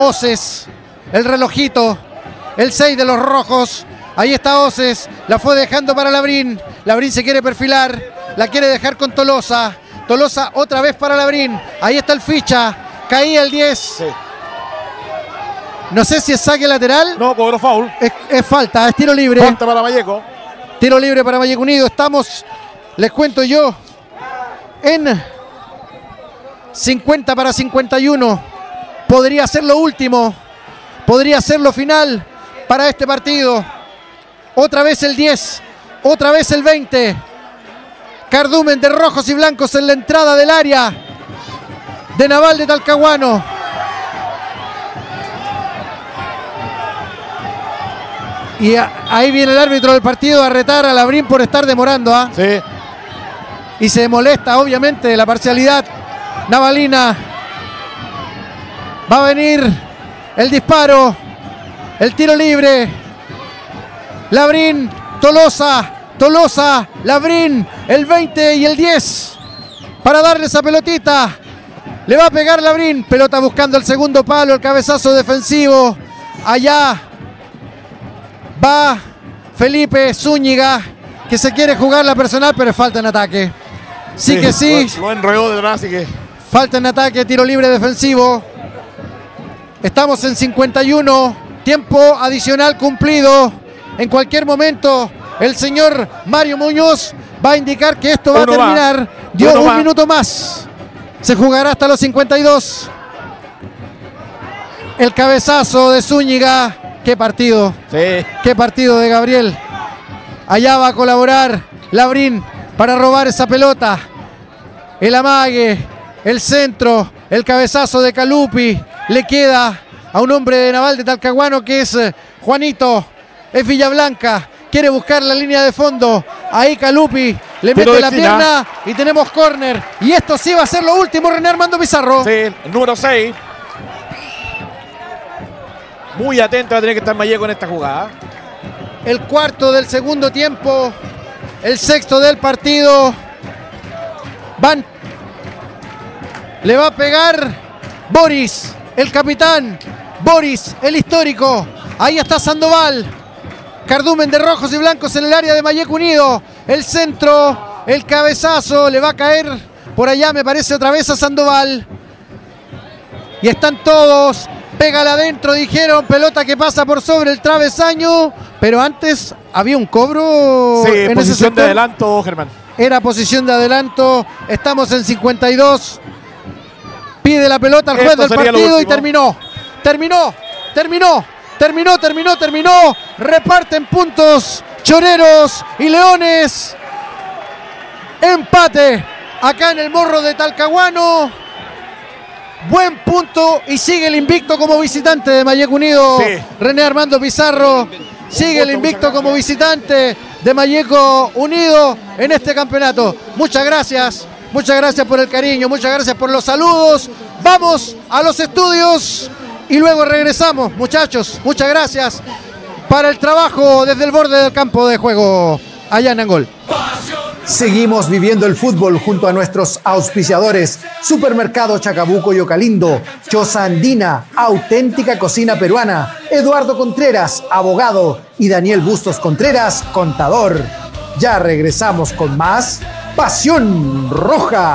Oces, el relojito, el 6 de los rojos. Ahí está Oces, la fue dejando para Labrín. Labrín se quiere perfilar, la quiere dejar con Tolosa. Tolosa otra vez para Labrín. Ahí está el ficha, caía el 10. Sí. No sé si es saque lateral. No, cobró foul. Es falta, es tiro libre. Falta para Valleco. Tiro libre para Valleco Unido. Estamos, les cuento yo, en 50 para 51. Podría ser lo último, podría ser lo final para este partido. Otra vez el 10, otra vez el 20. Cardumen de rojos y blancos en la entrada del área de Naval de Talcahuano. Y ahí viene el árbitro del partido a retar a Labrín por estar demorando. Sí. Y se molesta obviamente la parcialidad navalina. Va a venir el disparo, el tiro libre. Labrín, Tolosa, Labrín, el 20 y el 10 para darle esa pelotita. Le va a pegar Labrín, pelota buscando el segundo palo, el cabezazo defensivo. Allá va Felipe Zúñiga, que se quiere jugar la personal, pero falta en ataque. Sí que sí. Lo enredó detrás, así que... Falta en ataque, tiro libre defensivo. Estamos en 51, tiempo adicional cumplido. En cualquier momento el señor Mario Muñoz va a indicar que esto va a terminar. Dio un minuto más. Se jugará hasta los 52. El cabezazo de Zúñiga. Qué partido. Sí. Qué partido de Gabriel. Allá va a colaborar Labrín para robar esa pelota. El amague, el centro, el cabezazo de Calupi. Le queda a un hombre de Naval de Talcahuano que es Juanito. Es Villablanca. Quiere buscar la línea de fondo. Ahí Calupi le mete la pierna y tenemos córner. Y esto sí va a ser lo último, René Armando Pizarro. Sí, el número 6. Muy atento va a tener que estar Valleco en esta jugada. El cuarto del segundo tiempo. El sexto del partido. Van. Le va a pegar Boris, el capitán. Boris, el histórico. Ahí está Sandoval. Cardumen de rojos y blancos en el área de Valleco Unido. El centro, el cabezazo. Le va a caer por allá, me parece, otra vez a Sandoval. Y están todos. Pégala adentro, dijeron. Pelota que pasa por sobre el travesaño. Pero antes había un cobro. Sí, en posición ese sector de adelanto, Germán. Era posición de adelanto. Estamos en 52. Pide la pelota al juez del partido y terminó. Reparten puntos Choreros y Leones. Empate acá en el Morro de Talcahuano. Buen punto y sigue el invicto como visitante de Valleco Unido. Sí. René Armando Pizarro sigue el invicto como visitante de Valleco Unido en este campeonato. Muchas gracias por el cariño, muchas gracias por los saludos. Vamos a los estudios y luego regresamos, muchachos. Muchas gracias para el trabajo desde el borde del campo de juego allá en Angol. Seguimos viviendo el fútbol junto a nuestros auspiciadores: Supermercado Chacabuco y Ocalindo, Choza Andina, auténtica cocina peruana, Eduardo Contreras, abogado, y Daniel Bustos Contreras, contador. Ya regresamos con más Pasión Roja.